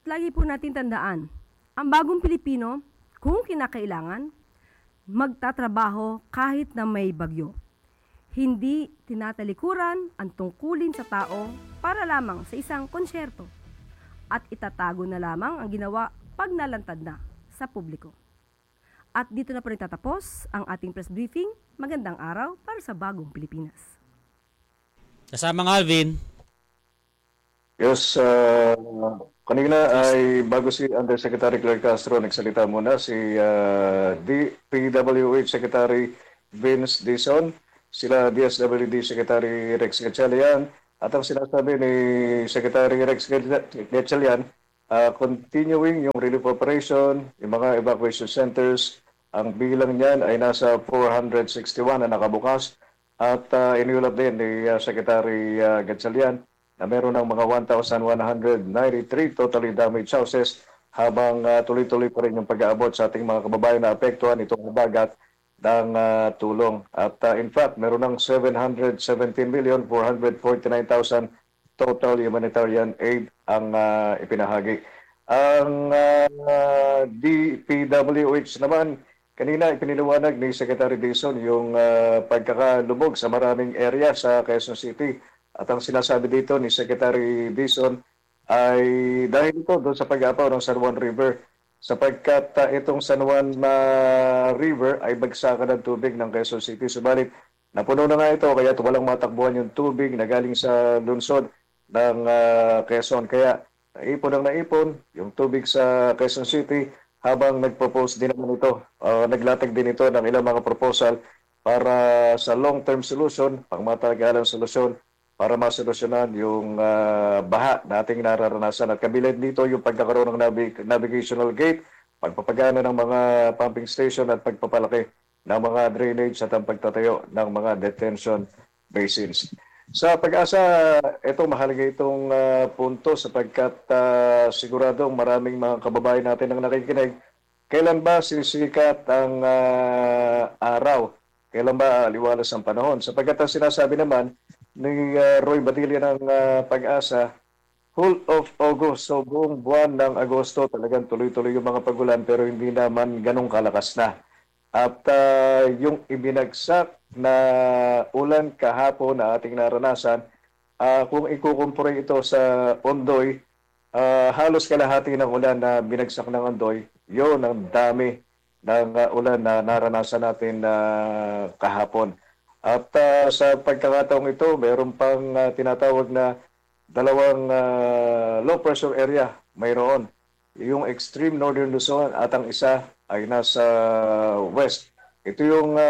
lagi po natin tandaan, ang bagong Pilipino, kung kinakailangan, magtatrabaho kahit na may bagyo. Hindi tinatalikuran ang tungkulin sa tao para lamang sa isang konsyerto at itatago na lamang ang ginawa pag nalantad na sa publiko. At dito na po rin tatapos ang ating press briefing. Magandang araw para sa bagong Pilipinas. Kasama ng Alvin. Yes, kanina ay bago si Undersecretary Claire Castro nagsalita muna si DPWH Secretary Vince Dizon, sila DSWD Secretary Rex Gatchalian, at ang sinasabi ni Secretary Rex Gatchalian, continuing yung relief operation, yung mga evacuation centers, ang bilang niyan ay nasa 461 na nakabukas, at iniulat din ni Secretary Gatchalian na meron ng mga 1,193 totally damaged houses, habang tuloy-tuloy pa rin yung pag-aabot sa ating mga kababayan na apektuhan itong habagat ng tulong. At in fact, meron ng 717,449,000 total humanitarian aid ang ipinahagi. Ang DPWH naman, kanina ipiniliwanag ni Secretary Dizon yung pagkakalubog sa maraming area sa Quezon City. At ang sinasabi dito ni Secretary Dizon ay dahil ito doon sa pag-apaw ng San Juan River, sapagkat itong San Juan River ay bagsakan ng tubig ng Quezon City. Subalit, napuno na nga ito, kaya walang matakbuhan yung tubig na galing sa lungsod ng Quezon. Kaya naipon yung tubig sa Quezon City, habang nagpropose din naman ito, naglatag din ito ng ilang mga proposal para sa long-term solution, pangmatagalang solusyon, para masolusyonan yung baha na ating nararanasan. At kabilang dito yung pagkakaroon ng navigational gate, pagpapagana ng mga pumping station at pagpapalaki ng mga drainage at ang pagtatayo ng mga detention basins. Sa Pag-asa, ito mahalaga itong punto sapagkat siguradong maraming mga kababayan natin ang nakikinig. Kailan ba sisikat ang araw? Kailan ba liwalas ang panahon? Sapagkat ang sinasabi naman ni Roy Badilla ng Pag-asa, whole of August, so buong buwan ng Agosto, talagang tuloy-tuloy yung mga pagulan pero hindi naman ganong kalakas na. At yung ibinagsak na ulan kahapon na ating naranasan, kung ikukumpure ito sa Ondoy, halos kalahati ng ulan na binagsak ng Ondoy, yun ang dami ng ulan na naranasan natin kahapon. At sa pagkakataong ito, mayroon pang tinatawag na dalawang low pressure area mayroon. Yung extreme northern Luzon at ang isa ay nasa west. Ito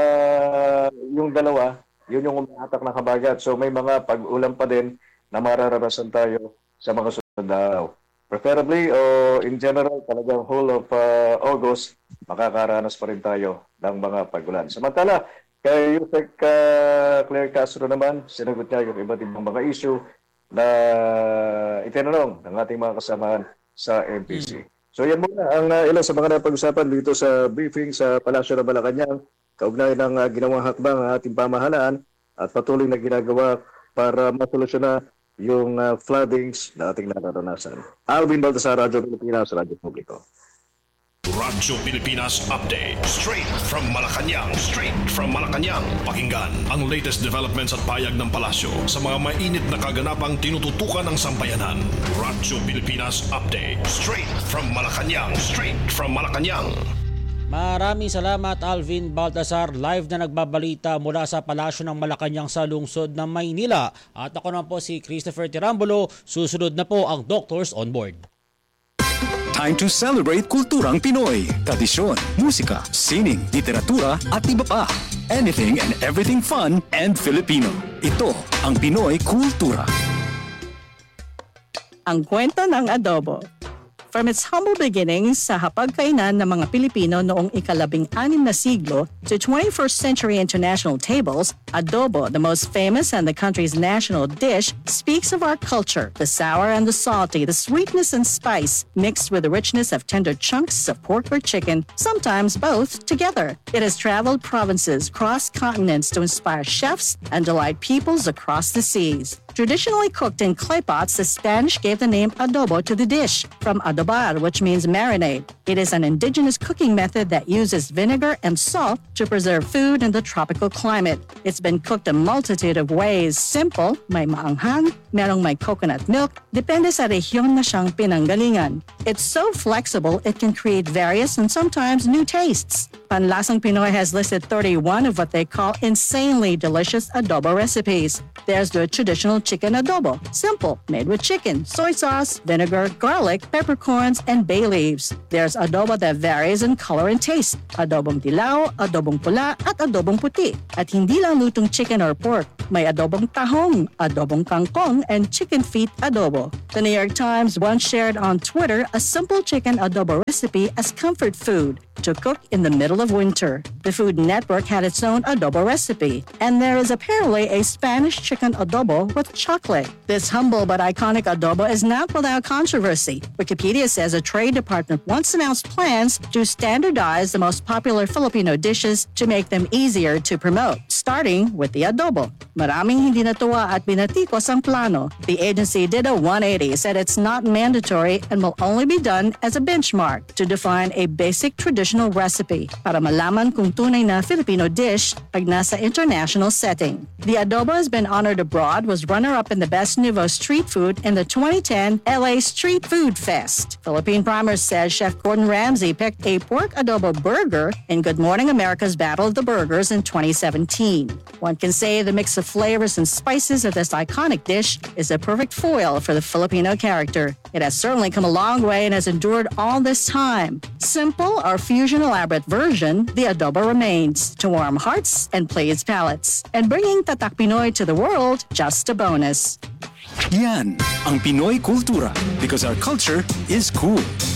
yung dalawa, yun yung umahatak na habagat. So may mga pag-ulan pa din na mararanasan tayo sa mga susunod na araw. Preferably, in general, talagang whole of August, makakaranas pa rin tayo ng mga pag-ulan. Samantala, kay Yusek Claire Castro naman, sinagot niya yung iba't ibang mga issue na itinanong ng ating mga kasamahan sa MPC. So yan muna ang ilan sa mga napag-usapan dito sa briefing sa Palasyo ng Malacanang, kaugnay ng ginawang hakbang ng ating pamahalaan at patuloy na ginagawa para masolusyonan yung floodings na ating nararanasan. Alvin Baltasar, Radyo Pilipinas, Radyo Publiko. Radyo Pilipinas Update. Straight from Malacanang. Pakinggan ang latest developments at payag ng palasyo sa mga mainit na kaganapang tinututukan ng sambayanan. Radyo Pilipinas Update. Straight from Malacanang. Maraming salamat Alvin Baltasar, live na nagbabalita mula sa Palasyo ng Malacanang sa lungsod ng Maynila. At ako naman po si Christopher Tirambolo, susunod na po ang Doctors on Board. Time to celebrate kulturang Pinoy. Tradisyon, musika, sining, literatura at iba pa. Anything and everything fun and Filipino. Ito ang Pinoy Kultura. Ang kwento ng adobo. From its humble beginnings sa hapagkainan ng mga Pilipino noong ika-16 na siglo to 21st century international tables, Adobo, the most famous and the country's national dish, speaks of our culture, the sour and the salty, the sweetness and spice, mixed with the richness of tender chunks of pork or chicken, sometimes both together. It has traveled provinces, crossed continents to inspire chefs and delight peoples across the seas. Traditionally cooked in clay pots, the Spanish gave the name adobo to the dish, from adobar, which means marinade. It is an indigenous cooking method that uses vinegar and salt to preserve food in the tropical climate. It's been cooked a multitude of ways. Simple, may maanghang, merong may coconut milk, depende sa rehiyon na siyang pinanggalingan. It's so flexible, it can create various and sometimes new tastes. Panlasang Pinoy has listed 31 of what they call insanely delicious adobo recipes. There's the traditional chicken adobo, simple, made with chicken, soy sauce, vinegar, garlic, peppercorns, and bay leaves. There's adobo that varies in color and taste, adobong dilaw, adobong pula, at adobong puti. At hindi lang lutong chicken or pork, may adobong tahong, adobong kangkong, and chicken feet adobo. The New York Times once shared on Twitter a simple chicken adobo recipe as comfort food to cook in the middle of winter. The Food Network had its own adobo recipe, and there is apparently a Spanish chicken adobo with chocolate. This humble but iconic adobo is not without controversy. Wikipedia says a trade department once announced plans to standardize the most popular Filipino dishes to make them easier to promote, starting with the adobo. Maraming hindi natuwa at binatikos ang plano. The agency did a 180, said it's not mandatory and will only be done as a benchmark to define a basic traditional recipe para malaman kung tunay na Filipino dish pag nasa international setting. The adobo has been honored abroad, was runner-up in the Best Nouveau Street Food in the 2010 LA Street Food Fest. Philippine Primer says Chef Gordon Ramsay picked a pork adobo burger in Good Morning America's Battle of the Burgers in 2017. One can say the mix of flavors and spices of this iconic dish is a perfect foil for the Filipino character. It has certainly come a long way and has endured all this time. Simple or fusion elaborate version, the adobo remains to warm hearts and please palates. And bringing Tatak Pinoy to the world, just a bonus. Yan ang Pinoy Kultura because our culture is cool.